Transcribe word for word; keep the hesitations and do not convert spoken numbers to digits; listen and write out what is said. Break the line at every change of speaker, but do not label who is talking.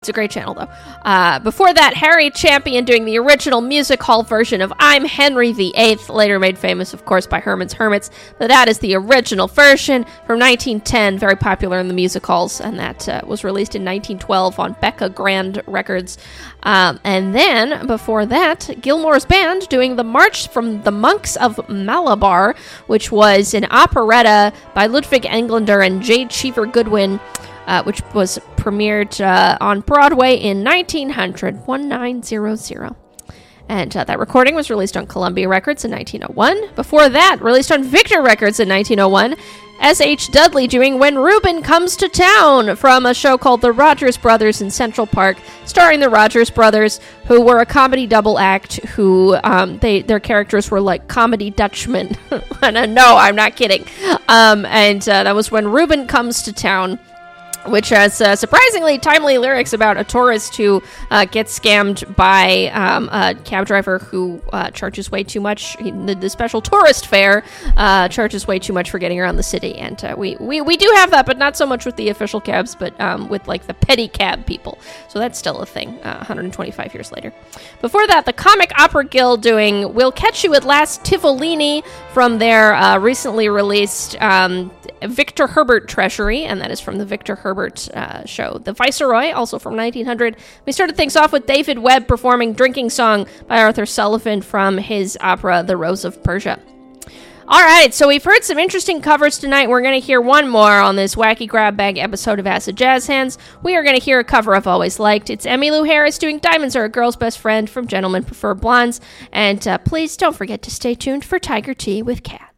It's a great channel, though. Uh, before that, Harry Champion doing the original music hall version of I'm Henry the Eighth, later made famous, of course, by Herman's Hermits. But that is the original version from nineteen ten, very popular in the music halls, and that uh, was released in nineteen twelve on Becca Grand Records. Um, and then, before that, Gilmore's Band doing the March from the Monks of Malabar, which was an operetta by Ludwig Englander and Jade Cheever Goodwin, Uh, which was premiered uh, on Broadway in nineteen hundred, nineteen hundred. And uh, that recording was released on Columbia Records in nineteen oh one. Before that, released on Victor Records in nineteen oh one, S H Dudley doing When Reuben Comes to Town from a show called The Rogers Brothers in Central Park, starring the Rogers Brothers, who were a comedy double act who, um, they their characters were like comedy Dutchmen. And uh, no, I'm not kidding. Um, and uh, that was When Reuben Comes to Town, which has uh, surprisingly timely lyrics about a tourist who uh, gets scammed by um, a cab driver who uh, charges way too much. He, the, the special tourist fare uh, charges way too much for getting around the city. And uh, we, we, we do have that, but not so much with the official cabs, but um, with like the petty cab people. So that's still a thing uh, one hundred twenty-five years later. Before that, the Comic Opera Guild doing We'll Catch You at Last, Tivolini, from their uh, recently released um, Victor Herbert Treasury, and that is from the Victor Herbert uh, show. The Viceroy, also from nineteen hundred. We started things off with David Webb performing Drinking Song by Arthur Sullivan from his opera The Rose of Persia. All right, so we've heard some interesting covers tonight. We're going to hear one more on this wacky grab bag episode of Acid Jazz Hands. We are going to hear a cover I've always liked. It's Emmylou Harris doing Diamonds Are a Girl's Best Friend from Gentlemen Prefer Blondes. And uh, please don't forget to stay tuned for Tiger Tea with Cat.